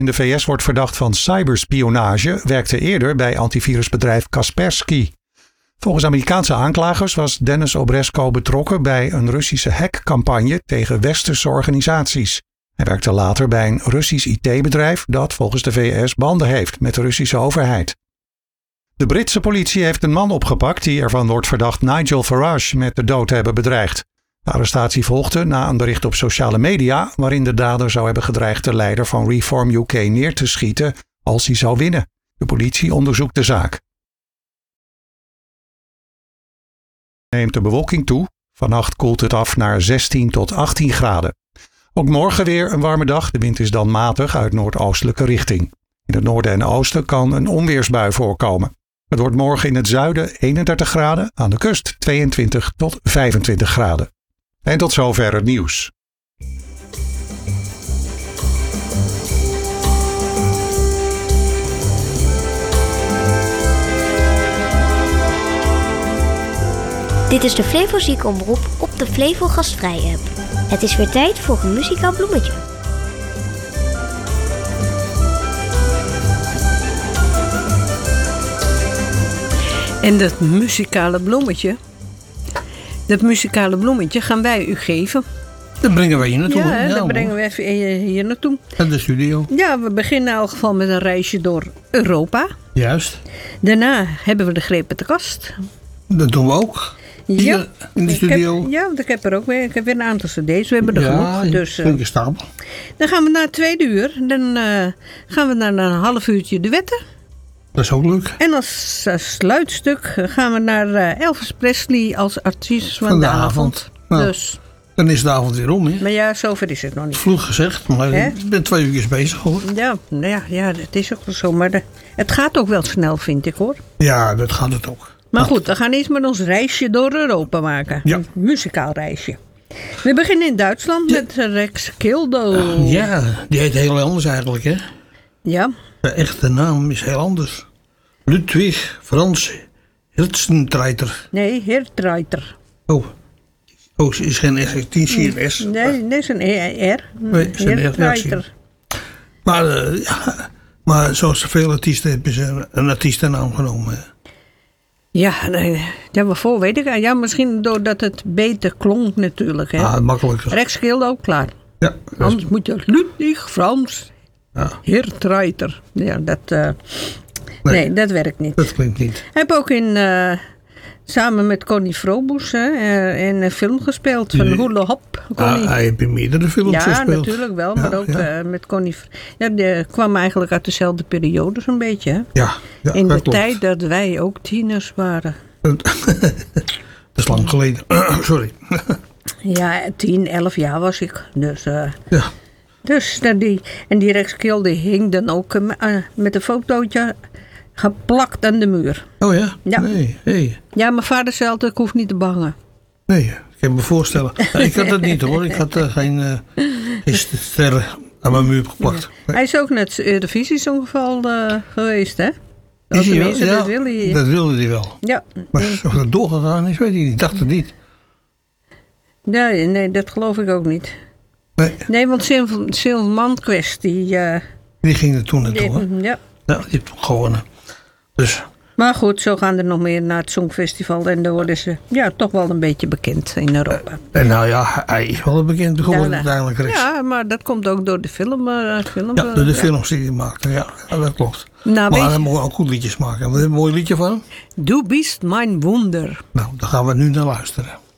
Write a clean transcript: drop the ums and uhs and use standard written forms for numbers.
in de VS wordt verdacht van cyberspionage, werkte eerder bij antivirusbedrijf Kaspersky. Volgens Amerikaanse aanklagers was Dennis Obresko betrokken bij een Russische hackcampagne tegen westerse organisaties. Hij werkte later bij een Russisch IT-bedrijf dat volgens de VS banden heeft met de Russische overheid. De Britse politie heeft een man opgepakt die ervan wordt verdacht Nigel Farage met de dood te hebben bedreigd. De arrestatie volgde na een bericht op sociale media waarin de dader zou hebben gedreigd de leider van Reform UK neer te schieten als hij zou winnen. De politie onderzoekt de zaak. Neemt de bewolking toe. Vannacht koelt het af naar 16 tot 18 graden. Ook morgen weer een warme dag. De wind is dan matig uit noordoostelijke richting. In het noorden en oosten kan een onweersbui voorkomen. Het wordt morgen in het zuiden 31 graden, aan de kust 22 tot 25 graden. En tot zover het nieuws. Dit is de Flevo Ziekenomroep op de Flevo Gastvrij app. Het is weer tijd voor een muzikaal bloemetje. En dat muzikale bloemetje gaan wij u geven. Dat brengen wij hier naartoe. Ja, dat brengen we even hier naartoe. En de studio. Ja, we beginnen in elk geval met een reisje door Europa. Juist. Daarna hebben we de greep uit de kast. Dat doen we ook. Hier in de studio. Want ik heb er ook weer. Ik heb weer een aantal cd's. We hebben er genoeg. Dus, flinke stapel. Dan gaan we naar het tweede uur. Dan gaan we naar een half uurtje de wetten. Dat is ook leuk. En als sluitstuk gaan we naar Elvis Presley als artiest van de avond. Nou, dus. Dan is de avond weer om, hè? Maar ja, zover is het nog niet. Vroeg gezegd, maar ik ben 2 uur bezig, hoor. Ja, het is ook wel zo. Maar het gaat ook wel snel, vind ik, hoor. Ja, dat gaat het ook. Maar goed, we gaan eerst met ons reisje door Europa maken. Ja. Een muzikaal reisje. We beginnen in Duitsland met Rex Kildo. Ja, die heet heel anders eigenlijk, hè? Ja. De echte naam is heel anders. Ludwig Frans Hilstentreiter. Nee, Hertreiter. Oh, is geen S, het is hier een S. Nee, dat is een R. Nee, is een Hertreiter. Maar zoals veel artiesten hebben ze een artiestennaam genomen. Ja, waarvoor weet ik. Ja, misschien doordat het beter klonk natuurlijk. Hè? Ja, makkelijker. Rex Kildo, klaar. Ja. Anders moet je Ludwig Frans Hertreiter. Ja, nee, dat werkt niet. Dat klinkt niet. Hij heeft ook samen met Connie Frobus in een film gespeeld van Hula Hop. Hij heeft in meerdere films gespeeld. Ja, natuurlijk wel. Maar ook met Connie. Ja, die kwam eigenlijk uit dezelfde periode zo'n beetje. Hè? Ja, in de klopt. tijd dat wij ook tieners waren. Dat is lang geleden. Sorry. Ja, 10, 11 jaar was ik. Dus, ja. Dus die Rex Kildo hing dan ook met een fotootje geplakt aan de muur. Oh ja? Ja. Nee. Hey. Ja, mijn vader zei altijd, ik hoef niet te bangen. Nee, ik kan me voorstellen. Ik had dat niet, hoor. Ik had geen sterren aan mijn muur geplakt. Nee. Hij is ook net Eurovisie Songgeval geweest, hè? Is hij wel? Dat wil hij. Dat wilde hij wel. Ja. Maar of dat doorgegaan is, weet ik niet. Ik dacht het niet. Nee, dat geloof ik ook niet. Nee, want Silman Quest, die ging er toen naartoe, hè? Ja. Ja, die heeft gewonnen. Dus. Maar goed, zo gaan er nog meer naar het Songfestival. En dan worden ze toch wel een beetje bekend in Europa. En nou ja, hij is wel bekend geworden uiteindelijk. Rex. Ja, maar dat komt ook door de film. Door de films die hij maakte, ja, dat klopt. Nou, maar hij moet ook goed liedjes maken. Hebben we een mooi liedje van hem? Du bist mein Wunder. Nou, daar gaan we nu naar luisteren.